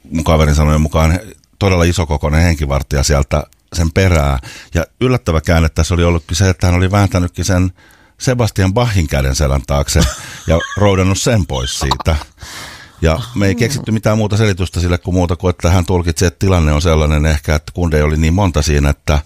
mun kaverin sanojen mukaan todella isokokoinen henkivartija sieltä sen perää. Ja yllättävä käänne tässä oli ollutkin se, että hän oli vääntänytkin sen Sebastian Bachin käden selän taakse ja roudannut sen pois siitä. Ja me ei keksitty mitään muuta selitystä sille kuin muuta kuin, että hän tulkitsi, että tilanne on sellainen ehkä, että kundeja oli niin monta siinä, että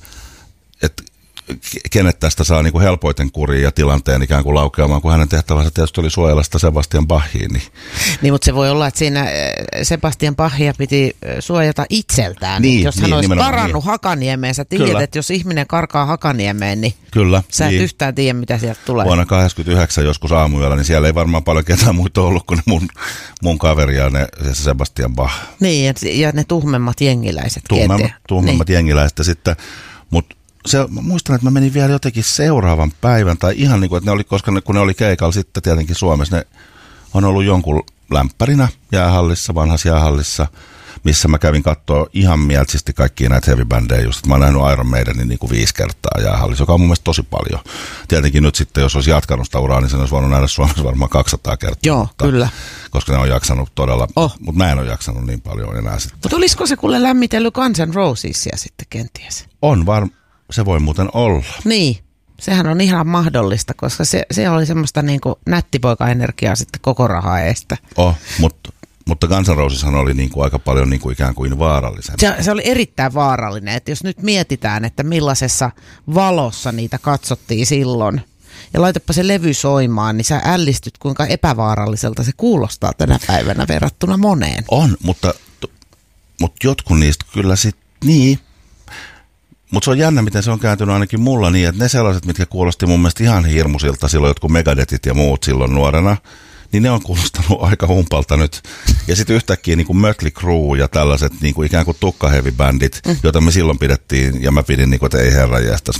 kenet tästä saa niin kuin helpoiten kuriin ja tilanteen ikään kuin laukeamaan, kun hänen tehtävänsä tietysti oli suojella sitä Sebastian Bachia. Niin, mutta se voi olla, että siinä Sebastian Bachia piti suojata itseltään. Niin, jos hän olisi karannut Hakaniemeen, sä tiedät, että jos ihminen karkaa Hakaniemeen, niin kyllä, sä et yhtään tiedä, mitä sieltä tulee. Vuonna 1989 joskus aamuyöllä, niin siellä ei varmaan paljon ketään muita ollut kuin mun kaveri ja se Sebastian Bach. Niin, ja ne tuhmemmat jengiläiset. Tuhmemmat jengiläiset sitten, mutta mä muistan, että mä menin vielä jotenkin seuraavan päivän, tai ihan niin kuin, että ne oli, koska kun ne oli keikalla sitten tietenkin Suomessa, ne on ollut jonkun lämpärinä jäähallissa, vanhassa jäähallissa, missä mä kävin katsoa ihan mielisesti kaikkia näitä heavy-bändejä just. Mä oon nähnyt Iron Maidenin niin kuin 5 kertaa jäähallissa, joka on mun mielestä tosi paljon. Tietenkin nyt sitten, jos olisi jatkanut sitä uraa, niin sen olisi voinut nähdä Suomessa varmaan 200 kertaa. Joo, kyllä. Koska ne on jaksanut todella, mutta mä en ole jaksanut niin paljon enää sitten. Mutta olisiko se kuule lämmitellyt Guns N' Rosesia sitten kenties? On se voi muuten olla. Niin, sehän on ihan mahdollista, koska se oli semmoista niinku nättipoika-energiaa sitten koko rahaa eestä. Mutta Guns N' Roseshan oli niinku aika paljon niinku ikään kuin vaarallisempi. Se oli erittäin vaarallinen, että jos nyt mietitään, että millaisessa valossa niitä katsottiin silloin, ja laitapa se levy soimaan, niin sä ällistyt, kuinka epävaaralliselta se kuulostaa tänä päivänä verrattuna moneen. On, mutta jotkut niistä kyllä sitten, niin. Mutta se on jännä, miten se on kääntynyt ainakin mulla niin, että ne sellaiset, mitkä kuulosti mun mielestä ihan hirmuisilta silloin, jotkut Megadethit ja muut silloin nuorena, niin ne on kuulostanut aika humpalta nyt. Ja sitten yhtäkkiä niin kuin Mötley Crüe ja tällaiset niin kuin ikään kuin tukkaheavy-bändit, joita me silloin pidettiin, ja mä pidin, niin kuin, että ei herra jästäs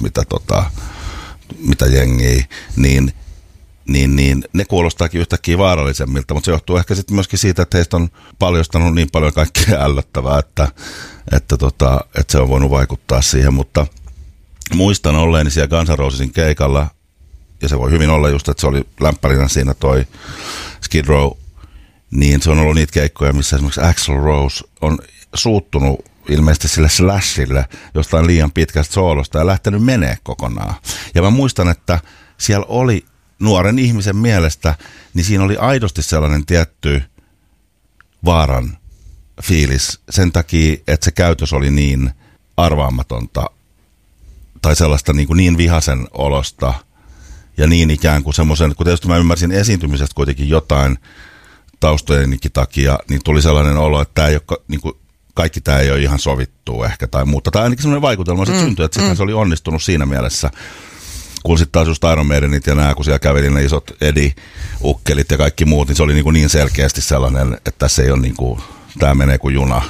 mitä jengiä, niin ne kuulostaakin yhtäkkiä vaarallisemmilta, mutta se johtuu ehkä sitten myöskin siitä, että heistä on paljostanut niin paljon kaikkea ällöttävää, että se on voinut vaikuttaa siihen, mutta muistan olleeni siellä Guns N' Rosesin keikalla, ja se voi hyvin olla just, että se oli lämpärinä siinä toi Skid Row, niin se on ollut niitä keikkoja, missä esimerkiksi Axl Rose on suuttunut ilmeisesti sille Slashille jostain liian pitkästä soolosta ja lähtenyt menee kokonaan. Ja mä muistan, että siellä oli nuoren ihmisen mielestä, niin siinä oli aidosti sellainen tietty vaaran fiilis sen takia, että se käytös oli niin arvaamatonta tai sellaista niin vihaisen olosta ja niin ikään kuin semmoisen, kun tietysti mä ymmärsin esiintymisestä kuitenkin jotain taustojenikin takia, niin tuli sellainen olo, että tämä ei ole, niin kuin, kaikki tämä ei ole ihan sovittua ehkä tai muuta. Tai ainakin semmoinen vaikutelma sitten syntyi, että sitten se oli onnistunut siinä mielessä. Kun sitten taas just Iron Maidenit ja nämä, kun siellä käveli ne isot Eddie-ukkelit ja kaikki muut, niin se oli niin selkeästi sellainen, että tässä ei ole niin kuin, tämä menee kuin juna.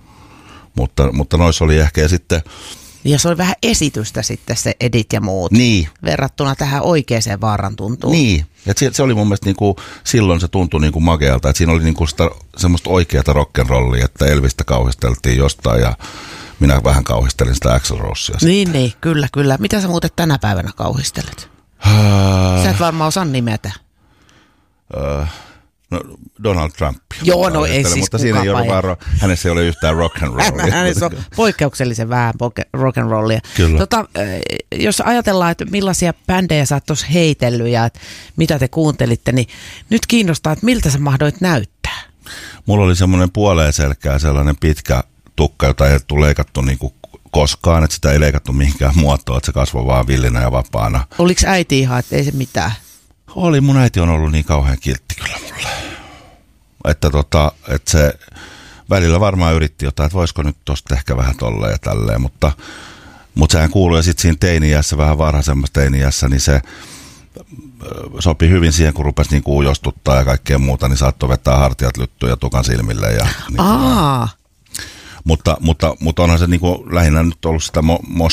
Mutta noissa oli ehkä ja sitten... Ja se oli vähän esitystä sitten se Edit ja muut. Niin. Verrattuna tähän oikeaan vaaran tuntuun. Niin. Et se oli mun mielestä niinku, silloin se tuntui niinku makealta, että siinä oli niinku sitä semmoista oikeata rock'n'rollia, että Elvistä kauhisteltiin jostain ja minä vähän kauhistelin sitä Axl Rosea. Niin, kyllä. Mitä sä muuten tänä päivänä kauhistelet? Sä et varmaan osaa nimetä. No, Donald Trump. Joo, no ei siis mutta siinä ei ole vaan, hänessä ei ole yhtään rock'n'rollia. Hänessä on poikkeuksellisen vähän rock'n'rollia. Kyllä. Jos ajatellaan, että millaisia bändejä sä oot tuossa heitellyt ja että mitä te kuuntelitte, niin nyt kiinnostaa, että miltä sä mahdoit näyttää? Mulla oli semmoinen puoleen selkää, sellainen pitkä tukka, jota ei tule leikattu niinku koskaan, että sitä ei leikattu mihinkään muotoon, että se kasvoi vaan villinä ja vapaana. Oliko äiti ihan, että ei se mitään? Oli, mun äiti on ollut niin kauhean kiltti kyllä mulle. Että se välillä varmaan yritti jotain, että voisiko nyt tosta ehkä vähän tolleen ja tälleen, mutta sehän kuului ja sitten siinä teini-iässä, vähän varhaisemmassa teini-iässä, niin se sopi hyvin siihen, kun rupesi niin ujostuttaa ja kaikkea muuta, niin saattoi vetää hartiat lyttyä ja tukan silmille. Ja, niin mutta onhan se niin kuin lähinnä nyt ollut sitä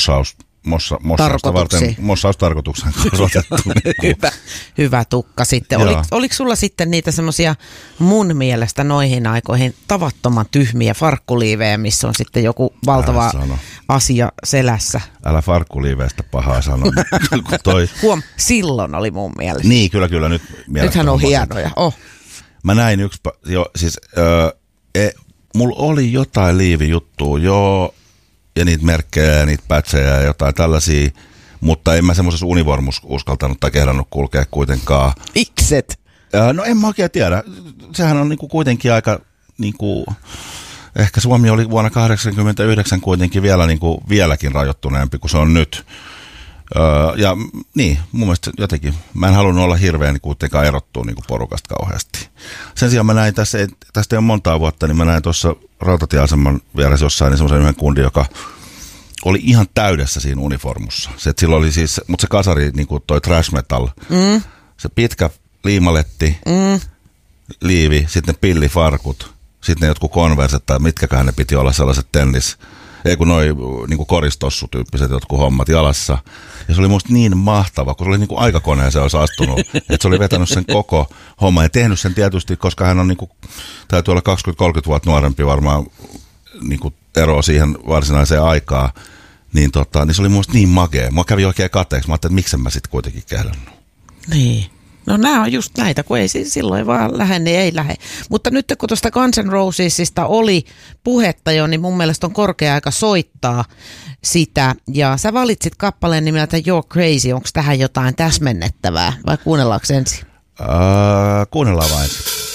mossaustarkoituksen kasvatettu. Hyvä tukka sitten. Oliko sulla sitten niitä semmoisia mun mielestä noihin aikoihin tavattoman tyhmiä farkkuliivejä, missä on sitten joku valtava asia selässä? Älä farkkuliiveistä pahaa sano. Silloin oli mun mielestä. Niin, kyllä nyt. Nythän on hienoja. Mä näin Mulla oli jotain liivijuttua, joo, ja niitä merkkejä ja niitä pätsejä ja jotain tällaisia, mutta en mä semmoisessa univormus uskaltanut tai kehdannut kulkea kuitenkaan. Mikset? No en mä oikein tiedä. Sehän on niinku kuitenkin aika, niinku, ehkä Suomi oli vuonna 1989 kuitenkin vieläkin rajoittuneempi kuin se on nyt. Ja niin, mun mielestä jotenkin, mä en halunnut olla hirveän kuitenkaan erottua niin kuin porukasta kauheasti. Sen sijaan mä näin tästä ei ole montaa vuotta, niin mä näin tuossa rautatieaseman vieressä jossain niin semmoisen yhden kundin, joka oli ihan täydessä siinä uniformussa. Sillä oli siis, mutta se kasari, niin kuin toi thrash metal, se pitkä liimaletti, liivi, sitten ne pillifarkut, sitten ne jotkut konverset tai mitkäkään ne piti olla sellaiset ei kun noi niinku koristossutyyppiset jotkut hommat jalassa. Ja se oli musta niin mahtava, kun se oli niinku aikakoneeseen olisi astunut, että se oli vetänyt sen koko homman ja tehnyt sen tietysti, koska hän on niinku, täytyy olla 20-30 vuotta nuorempi varmaan niinku eroa siihen varsinaiseen aikaan. Niin se oli musta niin magea. Mua kävi oikein kateeksi. Mä ajattelin, että miksen mä sit kuitenkin kehdannut. Niin. No nämä on just näitä, kun ei silloin vaan lähde, niin ei lähde. Mutta nyt kun tuosta Guns N' Rosesista oli puhetta jo, niin mun mielestä on korkea aika soittaa sitä. Ja sä valitsit kappaleen nimeltä You're Crazy. Onko tähän jotain täsmennettävää vai kuunnellaanko ensin? Kuunnellaan vain.